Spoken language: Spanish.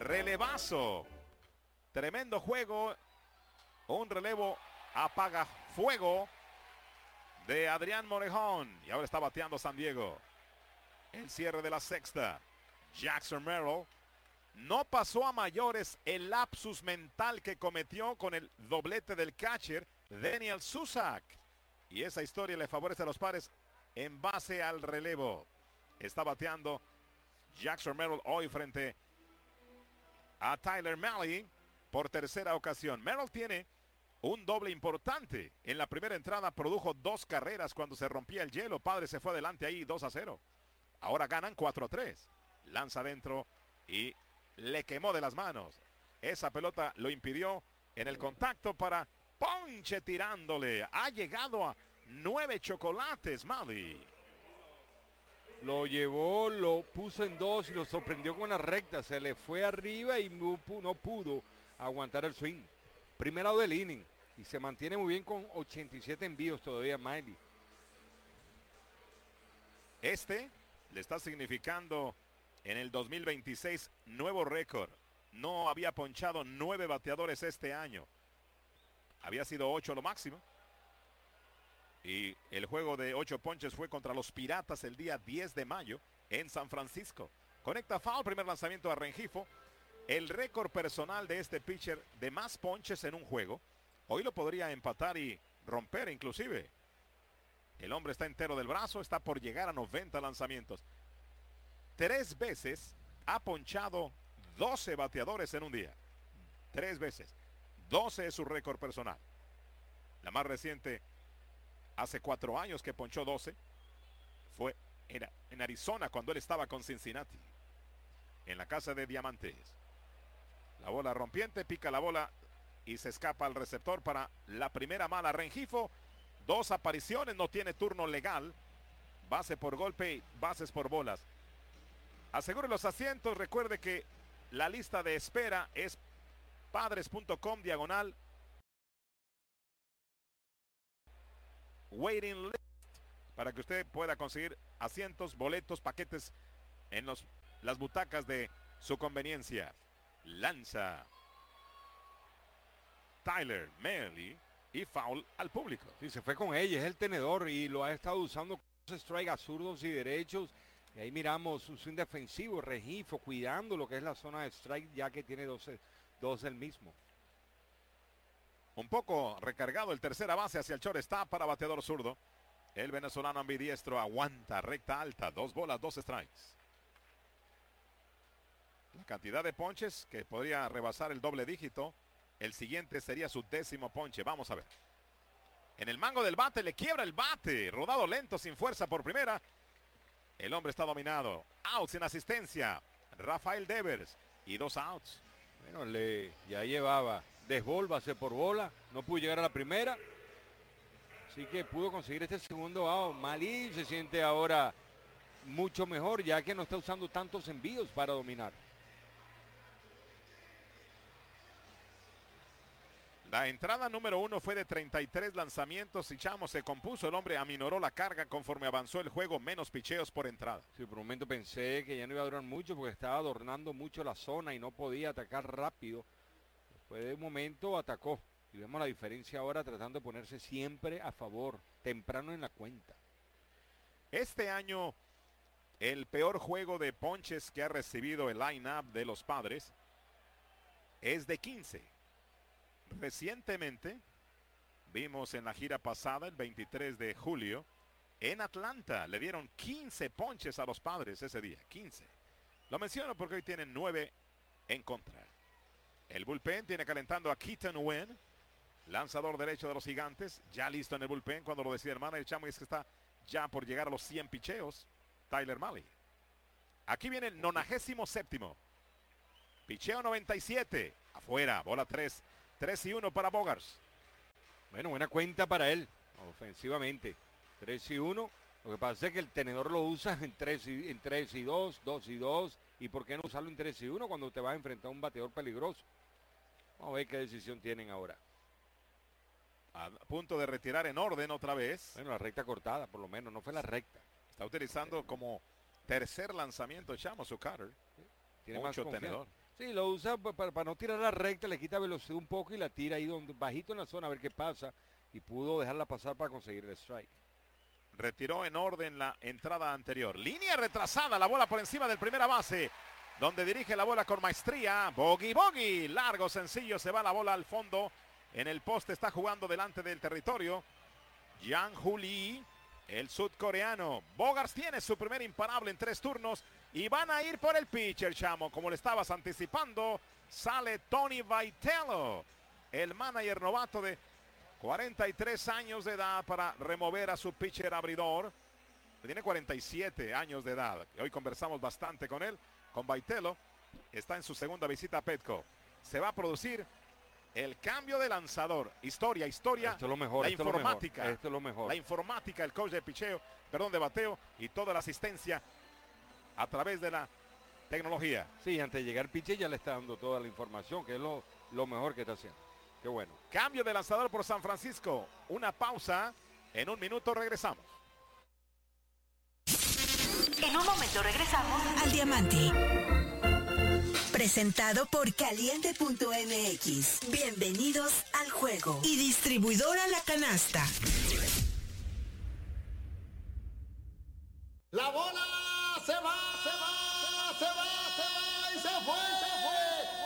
relevazo. Tremendo juego. Un relevo apaga fuego de Adrián Morejón. Y ahora está bateando San Diego. El cierre de la sexta. Jackson Merrill no pasó a mayores el lapsus mental que cometió con el doblete del catcher Daniel Susac. Y esa historia le favorece a los Padres en base al relevo. Está bateando Jackson Merrill hoy frente a Tyler Mahle por tercera ocasión. Merrill tiene un doble importante. En la primera entrada produjo 2 carreras cuando se rompía el hielo. Padres se fue adelante ahí 2-0. Ahora ganan 4-3. Lanza adentro y le quemó de las manos. Esa pelota lo impidió en el contacto para ponche tirándole. Ha llegado a 9 chocolates, Mahle. Lo llevó, lo puso en 2 y lo sorprendió con la recta. Se le fue arriba y no pudo aguantar el swing. Primera del inning. Y se mantiene muy bien con 87 envíos todavía Mahle. Este le está significando en el 2026 nuevo récord. No había ponchado 9 bateadores este año. Había sido 8 lo máximo. Y el juego de 8 ponches fue contra los Piratas el día 10 de mayo en San Francisco. Conecta foul, primer lanzamiento a Rengifo. El récord personal de este pitcher de más ponches en un juego. Hoy lo podría empatar y romper inclusive. El hombre está entero del brazo, está por llegar a 90 lanzamientos. 3 veces ha ponchado 12 bateadores en un día. 3 veces. 12 es su récord personal. La más reciente, hace 4 años que ponchó 12. Fue en Arizona cuando él estaba con Cincinnati. En la casa de Diamantes. La bola rompiente, pica la bola y se escapa al receptor para la primera mala. Rengifo, 2 apariciones, no tiene turno legal. Base por golpe y bases por bolas. Asegure los asientos, recuerde que la lista de espera es padres.com/waiting list para que usted pueda conseguir asientos, boletos, paquetes en las butacas de su conveniencia. Lanza Tyler Mahle y foul al público. Sí, se fue con ella, es el tenedor y lo ha estado usando con strike a zurdos y derechos. Y ahí miramos un swing defensivo, Rengifo, cuidando lo que es la zona de strike, ya que tiene 2 el mismo. Un poco recargado el tercera base hacia el shortstop para bateador zurdo. El venezolano ambidiestro aguanta recta alta, 2 bolas, 2 strikes. La cantidad de ponches que podría rebasar el doble dígito. El siguiente sería su 10º ponche. Vamos a ver. En el mango del bate le quiebra el bate. Rodado lento, sin fuerza por primera. El hombre está dominado. Out sin asistencia. Rafael Devers. Y 2 outs. Bueno, ya llevaba desbol, base por bola. No pudo llegar a la primera. Así que pudo conseguir este segundo out. Mahle se siente ahora mucho mejor, ya que no está usando tantos envíos para dominar. La entrada número 1 fue de 33 lanzamientos y Chamo se compuso. El hombre aminoró la carga conforme avanzó el juego, menos picheos por entrada. Sí, por un momento pensé que ya no iba a durar mucho porque estaba adornando mucho la zona y no podía atacar rápido. Después de un momento atacó. Y vemos la diferencia ahora tratando de ponerse siempre a favor, temprano en la cuenta. Este año, el peor juego de ponches que ha recibido el line-up de los Padres es de 15. Recientemente, vimos en la gira pasada, el 23 de julio, en Atlanta, le dieron 15 ponches a los Padres ese día, 15. Lo menciono porque hoy tienen 9 en contra. El bullpen tiene calentando a Keaton Wynn, lanzador derecho de los Gigantes, ya listo en el bullpen cuando lo decía el manager Chamo, y es que está ya por llegar a los 100 picheos, Tyler Mahle. Aquí viene el 97º. Picheo 97, afuera, bola 3. 3-1 para Bogaerts. Bueno, buena cuenta para él, ofensivamente. 3-1. Lo que pasa es que el tenedor lo usa en 3-2, 2-2. ¿Y por qué no usarlo en 3-1 cuando te vas a enfrentar a un bateador peligroso? Vamos a ver qué decisión tienen ahora. A punto de retirar en orden otra vez. Bueno, la recta cortada, por lo menos, no fue la recta. Está utilizando como tercer lanzamiento Chamo su cutter. Tiene mucho más tenedor. Sí, lo usa para no tirar la recta, le quita velocidad un poco y la tira ahí donde, bajito en la zona a ver qué pasa. Y pudo dejarla pasar para conseguir el strike. Retiró en orden la entrada anterior. Línea retrasada, la bola por encima del primera base, donde dirige la bola con maestría. Bogey, largo, sencillo, se va la bola al fondo. En el poste está jugando delante del territorio Yang-Hoo Lee, el sudcoreano. Bogaerts tiene su primer imparable en 3 turnos y van a ir por el pitcher, chamo. Como le estabas anticipando, sale Tony Vitello, el manager novato de 43 años de edad, para remover a su pitcher abridor. Tiene 47 años de edad. Hoy conversamos bastante con él, con Vitello. Está en su segunda visita a Petco. Se va a producir el cambio de lanzador. Historia. Esto es lo mejor, la informática. Esto es lo mejor. La informática, el coach de picheo, de bateo y toda la asistencia a través de la tecnología. Sí, antes de llegar pitcher ya le está dando toda la información, que es lo mejor que está haciendo. Qué bueno. Cambio de lanzador por San Francisco. Una pausa. En un minuto regresamos. En un momento regresamos al Diamante. Presentado por Caliente.mx. Bienvenidos al juego. Y distribuidora La Canasta.